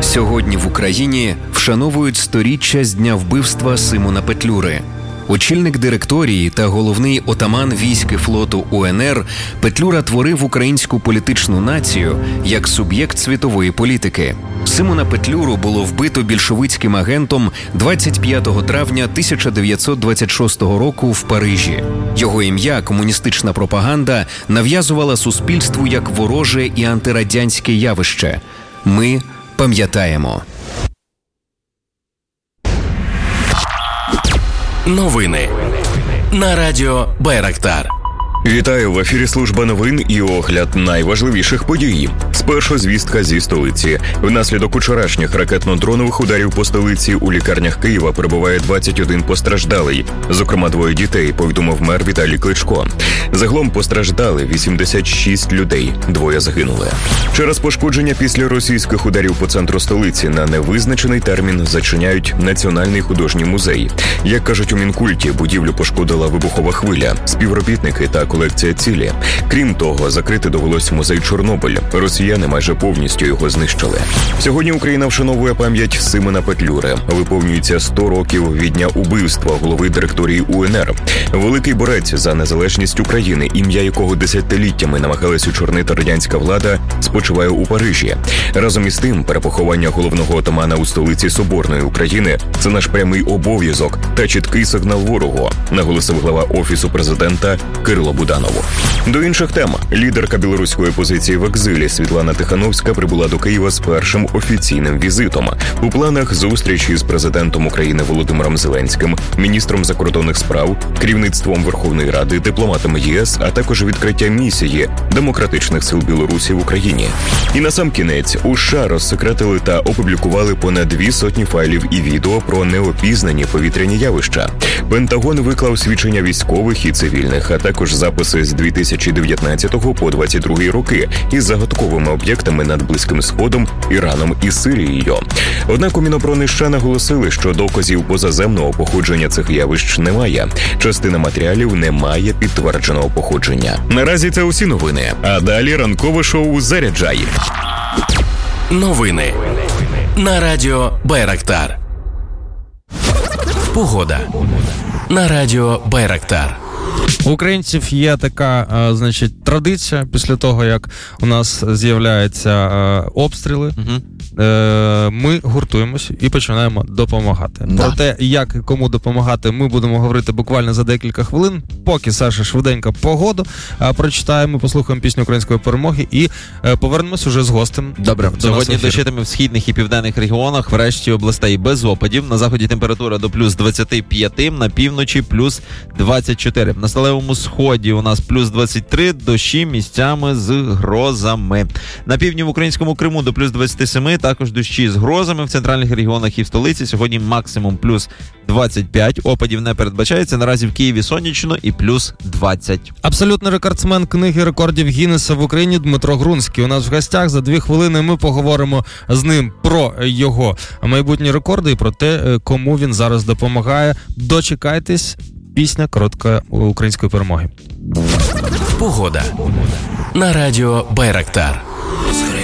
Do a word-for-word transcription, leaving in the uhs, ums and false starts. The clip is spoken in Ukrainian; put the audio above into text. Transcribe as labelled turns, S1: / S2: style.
S1: Сьогодні в Україні вшановують сторіччя з дня вбивства Симона Петлюри. Очільник директорії та головний отаман військ і флоту УНР, Петлюра творив українську політичну націю як суб'єкт світової політики. Симона Петлюру було вбито більшовицьким агентом двадцять п'ятого травня тисяча дев'ятсот двадцять шостого року в Парижі. Його ім'я комуністична пропаганда нав'язувала суспільству як вороже і антирадянське явище. Ми пам'ятаємо.
S2: Новини на радіо Байрактар.
S3: Вітаю, в ефірі служба новин і огляд найважливіших подій. Спершу звістка зі столиці. Внаслідок учорашніх ракетно-дронових ударів по столиці у лікарнях Києва перебуває двадцять один постраждалий, зокрема двоє дітей, повідомив мер Віталій Кличко. Загалом постраждали вісімдесят шість людей, двоє загинули. Через пошкодження після російських ударів по центру столиці на невизначений термін зачиняють Національний художній музей. Як кажуть у Мінкульті, будівлю пошкодила вибухова хвиля, співробітники та колекція цілі. Крім того, закрити довелось музей Чорнобиль. Росіяни майже повністю його знищили. Сьогодні Україна вшановує пам'ять Симона Петлюри. Виповнюється сто років від дня убивства голови директорії УНР. Великий борець за незалежність України, ім'я якого десятиліттями намагалась учорнити радянська влада, спочиває у Парижі. Разом із тим, перепоховання головного отамана у столиці Соборної України – це наш прямий обов'язок та чіткий сигнал ворогу, наголосив глава Офісу президента Кирило Буданову. До інших тем. Лідерка білоруської опозиції в екзилі Світлана Тихановська прибула до Києва з першим офіційним візитом. У планах зустрічі з президентом України Володимиром Зеленським, міністром закордонних справ, керівництвом Верховної Ради, дипломатами ЄС, а також відкриття місії демократичних сил Білорусі в Україні. І насамкінець, у США розсекретили та опублікували понад дві сотні файлів і відео про неопізнані повітряні явища. Пентагон виклав свідчення військових і цивільних, а також записи з дві тисячі дев'ятнадцятого по двадцять другий роки із загадковими об'єктами над Близьким Сходом, Іраном і Сирією. Однак у Міноборони США наголосили, що доказів позаземного походження цих явищ немає. Частина матеріалів не має підтвердженого походження. Наразі це усі новини, а далі ранкове шоу «Заряджай».
S2: Новини на радіо Байрактар. Погода на радіо Байрактар.
S4: У українців є така, а, значить, традиція після того, як у нас з'являються а, обстріли, угу. е, ми гуртуємося і починаємо допомагати. Да. Про те, як і кому допомагати, ми будемо говорити буквально за декілька хвилин. Поки Саша швиденько погоду а, прочитаємо, послухаємо пісню української перемоги і е, повернемось уже з гостем.
S5: Добре, сьогодні дощитиме в східних і південних регіонах, в решті областей без опадів. На заході температура до плюс двадцять п'ять, на півночі плюс двадцять чотири. На сталевому сході у нас плюс двадцять три, дощі місцями з грозами. На півдні в українському Криму до плюс двадцять сім, також дощі з грозами в центральних регіонах і в столиці. Сьогодні максимум плюс двадцять п'ять, опадів не передбачається. Наразі в Києві сонячно і плюс двадцять.
S4: Абсолютний рекордсмен книги рекордів Гіннеса в Україні Дмитро Грунський. У нас в гостях. За дві хвилини ми поговоримо з ним про його майбутні рекорди і про те, кому він зараз допомагає. Дочекайтесь. Пісня короткої української перемоги.
S2: Погода на радіо Байрактар.